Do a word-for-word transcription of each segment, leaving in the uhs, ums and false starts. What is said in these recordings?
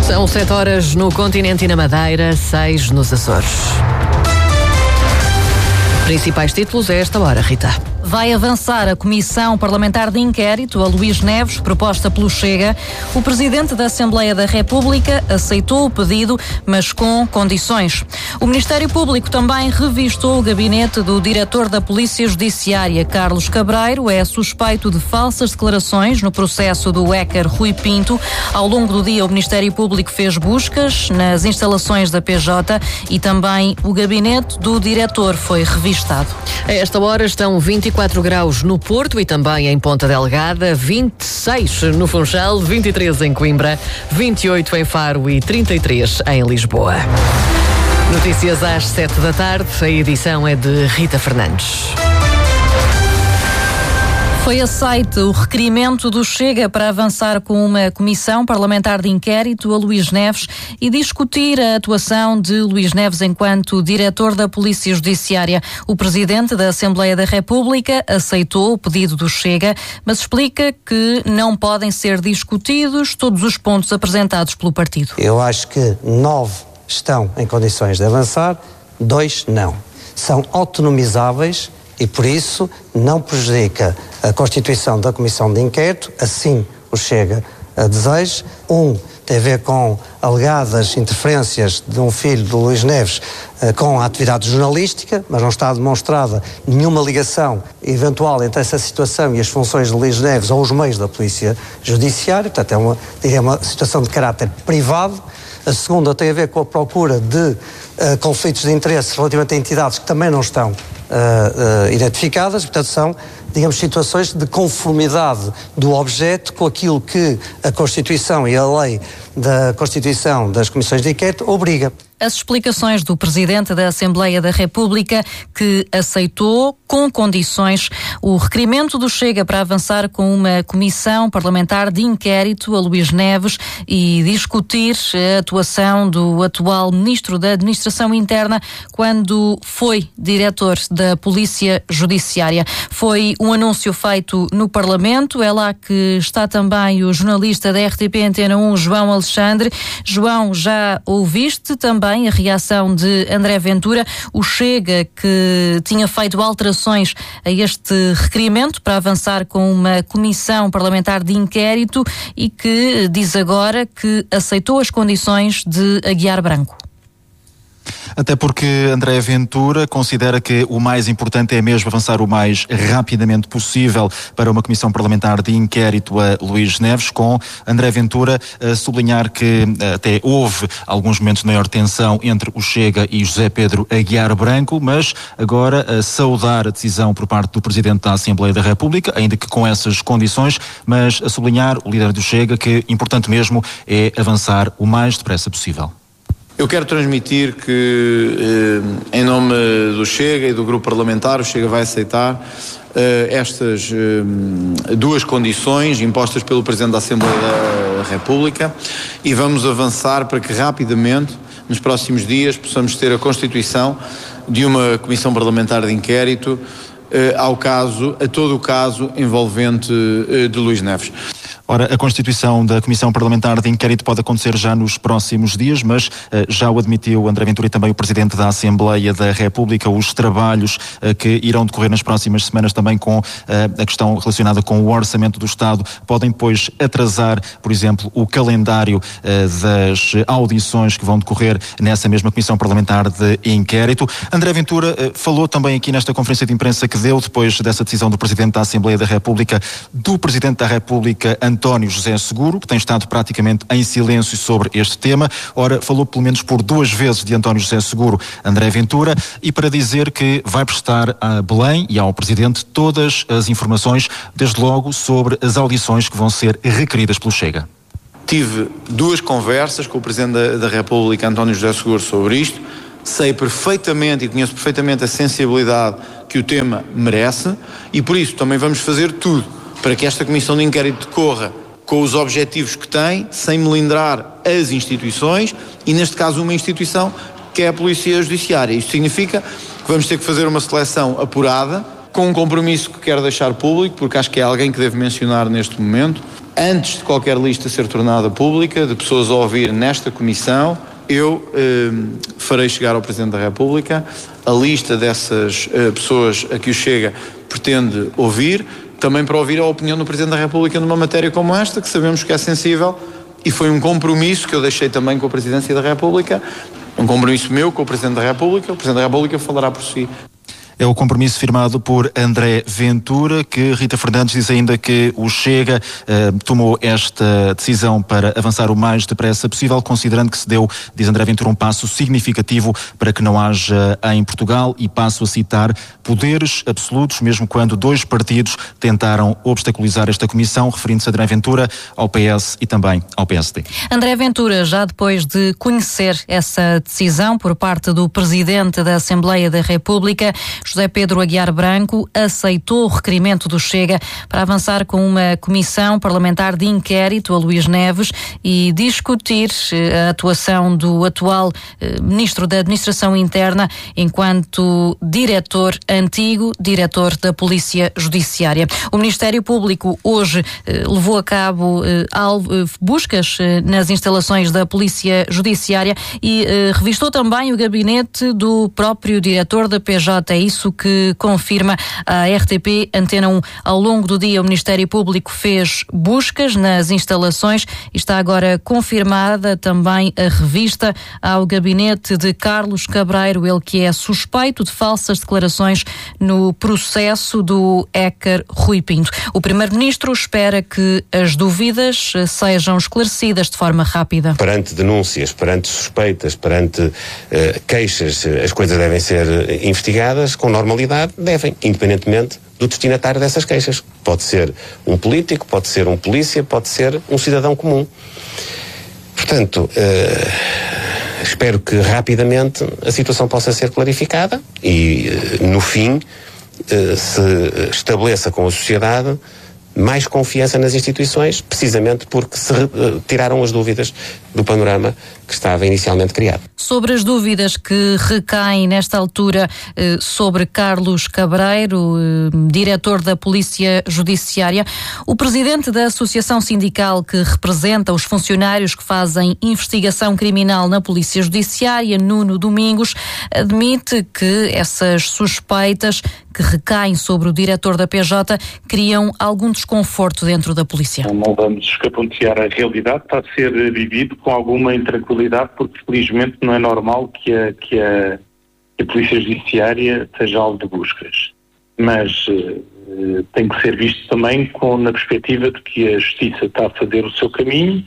São sete horas no continente e na Madeira, seis nos Açores. Principais títulos a esta hora, Rita. Vai avançar a Comissão Parlamentar de Inquérito a Luís Neves, proposta pelo Chega. O Presidente da Assembleia da República aceitou o pedido, mas com condições. O Ministério Público também revistou o gabinete do Diretor da Polícia Judiciária, Carlos Cabreiro. É suspeito de falsas declarações no processo do hacker Rui Pinto. Ao longo do dia, o Ministério Público fez buscas nas instalações da P J e também o gabinete do Diretor foi revistado. A esta hora estão vinte e quatro graus no Porto e também em Ponta Delgada, vinte e seis no Funchal, vinte e três em Coimbra, vinte e oito em Faro e trinta e três em Lisboa. Notícias às sete da tarde, a edição é de Rita Fernandes. Foi aceite o requerimento do Chega para avançar com uma comissão parlamentar de inquérito a Luís Neves e discutir a atuação de Luís Neves enquanto diretor da Polícia Judiciária. O Presidente da Assembleia da República aceitou o pedido do Chega, mas explica que não podem ser discutidos todos os pontos apresentados pelo partido. Eu acho que nove estão em condições de avançar, dois não. São autonomizáveis e, por isso, não prejudica a constituição da Comissão de Inquérito, assim o Chega a deseja. Um tem a ver com alegadas interferências de um filho de Luís Neves uh, com a atividade jornalística, mas não está demonstrada nenhuma ligação eventual entre essa situação e as funções de Luís Neves ou os meios da Polícia Judiciária. Portanto, é uma, diria, uma situação de caráter privado. A segunda tem a ver com a procura de uh, conflitos de interesse relativamente a entidades que também não estão Uh, uh, identificadas, portanto são, digamos, situações de conformidade do objeto com aquilo que a Constituição e a lei da Constituição das Comissões de Inquérito obriga. As explicações do Presidente da Assembleia da República, que aceitou, com condições, o requerimento do Chega para avançar com uma comissão parlamentar de inquérito a Luís Neves e discutir a atuação do atual Ministro da Administração Interna quando foi diretor da Polícia Judiciária. Foi um anúncio feito no Parlamento. É lá que está também o jornalista da R T P Antena um, João Alexandre. João, já ouviste também a reação de André Ventura, o Chega que tinha feito alterações a este requerimento para avançar com uma comissão parlamentar de inquérito e que diz agora que aceitou as condições de Aguiar Branco. Até porque André Ventura considera que o mais importante é mesmo avançar o mais rapidamente possível para uma comissão parlamentar de inquérito a Luís Neves, com André Ventura a sublinhar que até houve alguns momentos de maior tensão entre o Chega e José Pedro Aguiar Branco, mas agora a saudar a decisão por parte do Presidente da Assembleia da República, ainda que com essas condições, mas a sublinhar o líder do Chega que importante mesmo é avançar o mais depressa possível. Eu quero transmitir que, eh, em nome do Chega e do Grupo Parlamentar, o Chega vai aceitar eh, estas eh, duas condições impostas pelo Presidente da Assembleia da República e vamos avançar para que rapidamente, nos próximos dias, possamos ter a constituição de uma Comissão Parlamentar de Inquérito eh, ao caso, a todo o caso envolvente eh, de Luís Neves. Ora, a constituição da Comissão Parlamentar de Inquérito pode acontecer já nos próximos dias, mas uh, já o admitiu André Ventura e também o Presidente da Assembleia da República, os trabalhos uh, que irão decorrer nas próximas semanas também com uh, a questão relacionada com o Orçamento do Estado, podem depois atrasar, por exemplo, o calendário uh, das audições que vão decorrer nessa mesma Comissão Parlamentar de Inquérito. André Ventura uh, falou também aqui nesta conferência de imprensa que deu depois dessa decisão do Presidente da Assembleia da República, do Presidente da República, António José Seguro, que tem estado praticamente em silêncio sobre este tema. Ora, falou pelo menos por duas vezes de António José Seguro, André Ventura, e para dizer que vai prestar a Belém e ao Presidente todas as informações, desde logo sobre as audições que vão ser requeridas pelo Chega. Tive duas conversas com o Presidente da, da República, António José Seguro, sobre isto. Sei perfeitamente e conheço perfeitamente a sensibilidade que o tema merece e por isso também vamos fazer tudo para que esta Comissão de Inquérito decorra com os objetivos que tem, sem melindrar as instituições e, neste caso, uma instituição que é a Polícia Judiciária. Isto significa que vamos ter que fazer uma seleção apurada, com um compromisso que quero deixar público, porque acho que é alguém que devo mencionar neste momento. Antes de qualquer lista ser tornada pública, de pessoas a ouvir nesta comissão, eu eh, farei chegar ao Presidente da República a lista dessas eh, pessoas a que o Chega pretende ouvir, também para ouvir a opinião do Presidente da República numa matéria como esta, que sabemos que é sensível, e foi um compromisso que eu deixei também com a Presidência da República, um compromisso meu com o Presidente da República. O Presidente da República falará por si. É o compromisso firmado por André Ventura, que Rita Fernandes diz ainda que o Chega eh, tomou esta decisão para avançar o mais depressa possível, considerando que se deu, diz André Ventura, um passo significativo para que não haja em Portugal, e passo a citar, poderes absolutos, mesmo quando dois partidos tentaram obstaculizar esta comissão, referindo-se a André Ventura ao P S e também ao P S D. André Ventura, já depois de conhecer essa decisão por parte do Presidente da Assembleia da República, José Pedro Aguiar Branco, aceitou o requerimento do Chega para avançar com uma comissão parlamentar de inquérito a Luís Neves e discutir a atuação do atual Ministro da Administração Interna enquanto diretor, antigo diretor da Polícia Judiciária. O Ministério Público hoje levou a cabo buscas nas instalações da Polícia Judiciária e revistou também o gabinete do próprio diretor da P J. É isso que confirma a R T P Antena um. Ao longo do dia, o Ministério Público fez buscas nas instalações e está agora confirmada também a revista ao gabinete de Carlos Cabreiro, ele que é suspeito de falsas declarações no processo do hacker Rui Pinto. O Primeiro-Ministro espera que as dúvidas sejam esclarecidas de forma rápida. Perante denúncias, perante suspeitas, perante uh, queixas, as coisas devem ser investigadas com normalidade, devem, independentemente do destinatário dessas queixas. Pode ser um político, pode ser um polícia, pode ser um cidadão comum. Portanto, uh, espero que rapidamente a situação possa ser clarificada e, uh, no fim, uh, se estabeleça com a sociedade mais confiança nas instituições, precisamente porque se uh, tiraram as dúvidas do panorama que estava inicialmente criado. Sobre as dúvidas que recaem nesta altura uh, sobre Carlos Cabreiro, uh, diretor da Polícia Judiciária, o presidente da Associação Sindical que representa os funcionários que fazem investigação criminal na Polícia Judiciária, Nuno Domingos, admite que essas suspeitas que recaem sobre o diretor da P J criam algum desconforto dentro da polícia. Não vamos escapontear a realidade, está a ser vivido com alguma intranquilidade, porque felizmente não é normal que a, que a, que a Polícia Judiciária seja alvo de buscas. Mas uh, tem que ser visto também com, na perspectiva de que a Justiça está a fazer o seu caminho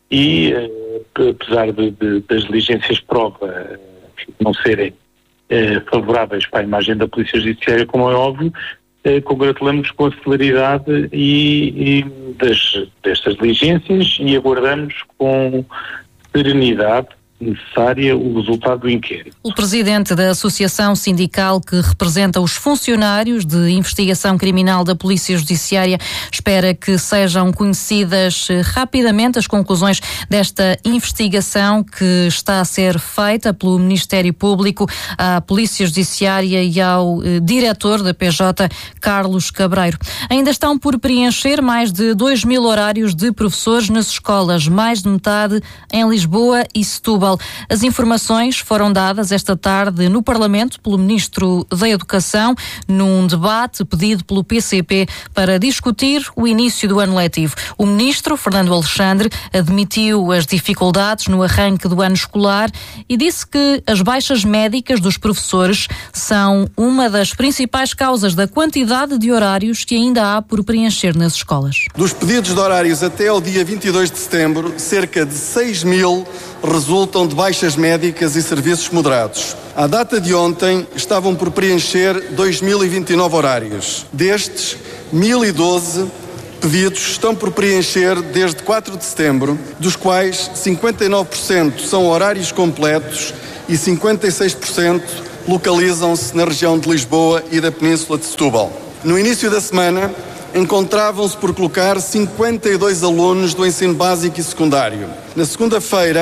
e, uh, apesar de, de, das diligências de prova uh, não serem favoráveis para a imagem da Polícia Judiciária, como é óbvio, eh, congratulamos com a celeridade e, e das, destas diligências e aguardamos com serenidade necessária o resultado do inquérito. O presidente da Associação Sindical que representa os funcionários de investigação criminal da Polícia Judiciária espera que sejam conhecidas rapidamente as conclusões desta investigação que está a ser feita pelo Ministério Público à Polícia Judiciária e ao eh, diretor da P J, Carlos Cabreiro. Ainda estão por preencher mais de dois mil horários de professores nas escolas, mais de metade em Lisboa e Setúbal. As informações foram dadas esta tarde no Parlamento pelo Ministro da Educação num debate pedido pelo P C P para discutir o início do ano letivo. O Ministro, Fernando Alexandre, admitiu as dificuldades no arranque do ano escolar e disse que as baixas médicas dos professores são uma das principais causas da quantidade de horários que ainda há por preencher nas escolas. Dos pedidos de horários até ao dia vinte e dois de setembro, cerca de seis mil resultam de baixas médicas e serviços moderados. À data de ontem, estavam por preencher dois mil e vinte e nove horários. Destes, mil e doze pedidos estão por preencher desde quatro de setembro, dos quais cinquenta e nove por cento são horários completos e cinquenta e seis por cento localizam-se na região de Lisboa e da Península de Setúbal. No início da semana, encontravam-se por colocar cinquenta e dois alunos do ensino básico e secundário. Na segunda-feira,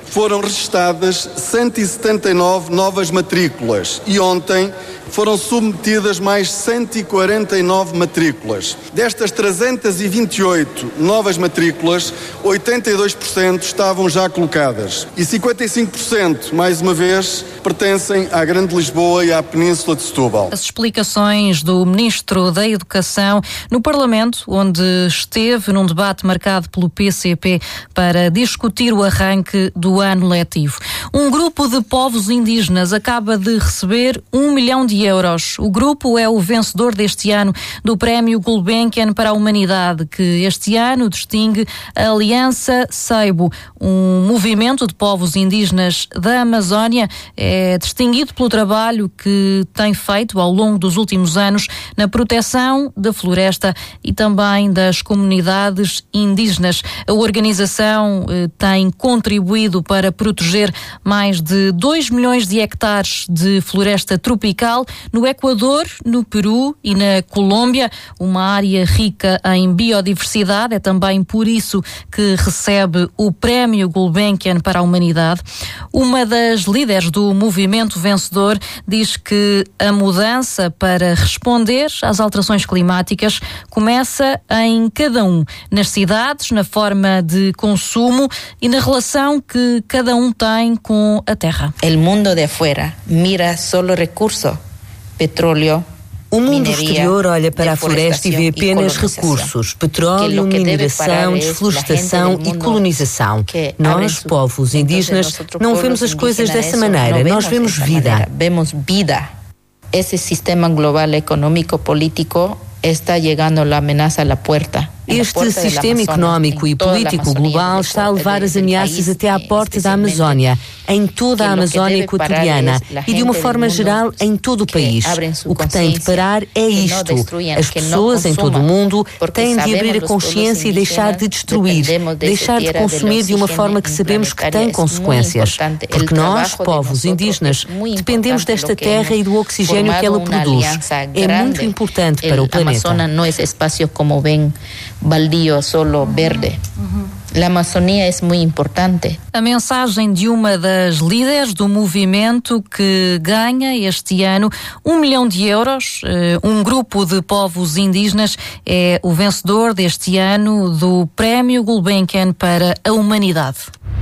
foram registadas cento e setenta e nove novas matrículas e ontem foram submetidas mais cento e quarenta e nove matrículas. Destas trezentas e vinte e oito novas matrículas, oitenta e dois por cento estavam já colocadas e cinquenta e cinco por cento, mais uma vez, pertencem à Grande Lisboa e à Península de Setúbal. As explicações do Ministro da Educação no Parlamento, onde esteve num debate marcado pelo P C P para discutir o arranque do ano letivo. Um grupo de povos indígenas acaba de receber um milhão de euros. O grupo é o vencedor deste ano do Prémio Gulbenkian para a Humanidade, que este ano distingue a Aliança Seibo, um movimento de povos indígenas da Amazónia. É distinguido pelo trabalho que tem feito ao longo dos últimos anos na proteção da floresta e também das comunidades indígenas. A organização eh, tem contribuído para proteger mais de dois milhões de hectares de floresta tropical no Equador, no Peru e na Colômbia, uma área rica em biodiversidade. É também por isso que recebe o Prémio Gulbenkian para a Humanidade. Uma das líderes do movimento vencedor diz que a mudança para responder às alterações climáticas começa em cada um, nas cidades, na forma de consumo e na relação que cada um tem com a terra. O mundo de fora mira solo recurso, petróleo. O mundo exterior olha para a floresta e vê apenas recursos, petróleo, mineração, desflorestação e colonização. Nós, povos indígenas, não vemos as coisas dessa maneira, nós vemos vida. Vemos vida. Esse sistema global econômico político está chegando a ameaça à porta. Este sistema económico e político global está a levar as ameaças até à porta da Amazónia, em toda a Amazónia equatoriana e, de uma forma geral, em todo o país. O que tem de parar é isto. As pessoas em todo o mundo têm de abrir a consciência e deixar de destruir, deixar de consumir de uma forma que sabemos que tem consequências. Porque nós, povos indígenas, dependemos desta terra e do oxigênio que ela produz. É muito importante para o planeta. A Amazônia não é espaço como ven baldio, solo verde. Uhum. A Amazônia é muito importante. A mensagem de uma das líderes do movimento que ganha este ano um milhão de euros. Um grupo de povos indígenas é o vencedor deste ano do Prémio Gulbenkian para a Humanidade.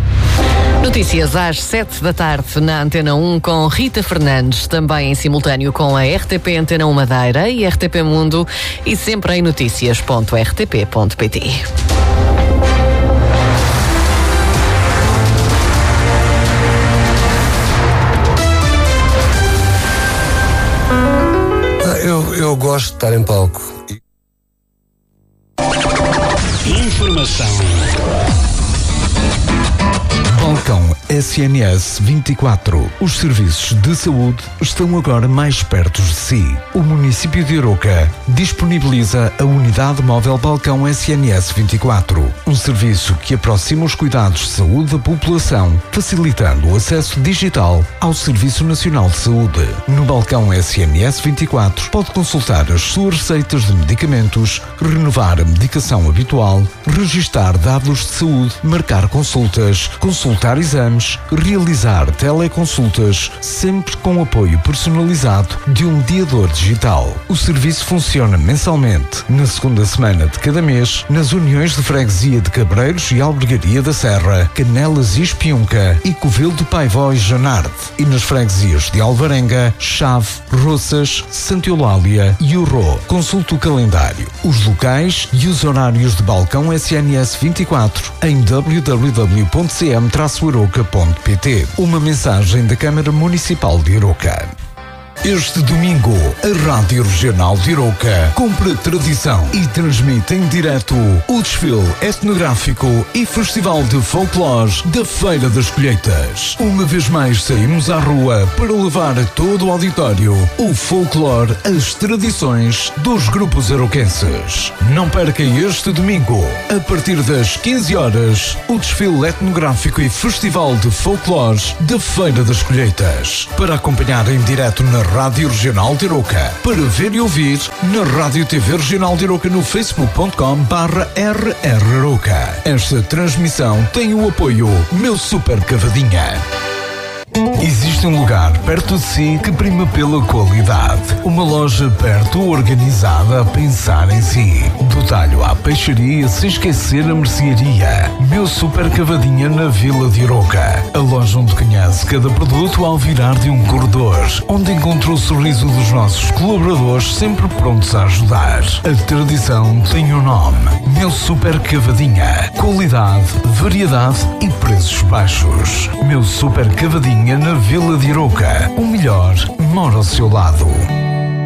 Notícias às sete da tarde na Antena um com Rita Fernandes, também em simultâneo com a R T P Antena um Madeira e R T P Mundo e sempre em notícias ponto r t p ponto p t. Eu, eu gosto de estar em palco. Informação. Balcão S N S vinte e quatro. Os serviços de saúde estão agora mais perto de si. O município de Aroca disponibiliza a unidade móvel Balcão S N S vinte e quatro, um serviço que aproxima os cuidados de saúde da população, facilitando o acesso digital ao Serviço Nacional de Saúde. No Balcão S N S vinte e quatro pode consultar as suas receitas de medicamentos, renovar a medicação habitual, registar dados de saúde, marcar consultas, consultar exames, realizar teleconsultas, sempre com apoio personalizado de um mediador digital. O serviço funciona mensalmente, na segunda semana de cada mês, nas uniões de freguesia de Cabreiros e Albergaria da Serra, Canelas e Espiunca e Covil do Paivó e Janarde, e nas freguesias de Alvarenga, Chave, Roças, Santa Eulália e Urró. Consulte o calendário, os locais e os horários de Balcão S N S vinte e quatro em w w w ponto c m traço aroca ponto p t. Uma mensagem da Câmara Municipal de Aroca. Este domingo, a Rádio Regional de Aroca cumpre tradição e transmite em direto o desfile etnográfico e festival de folclore da Feira das Colheitas. Uma vez mais saímos à rua para levar a todo o auditório o folclore, as tradições dos grupos aroquenses. Não perca este domingo, a partir das quinze horas, o desfile etnográfico e festival de folclore da Feira das Colheitas. Para acompanhar em direto na Rádio Regional de Aroca. Para ver e ouvir na Rádio T V Regional de Aroca no facebook ponto com barra R R Aroca. Esta transmissão tem o apoio Meu Super Cavadinha. Existe um lugar perto de si que prima pela qualidade. Uma loja perto, organizada, a pensar em si. Do talho à peixaria, sem esquecer a mercearia. Meu Super Cavadinha na Vila de Aroca. A loja onde conhece cada produto ao virar de um corredor. Onde encontra o sorriso dos nossos colaboradores, sempre prontos a ajudar. A tradição tem um nome. Meu Super Cavadinha. Qualidade, variedade e preços baixos. Meu Super Cavadinha na Vila de Aroca. O melhor mora ao seu lado.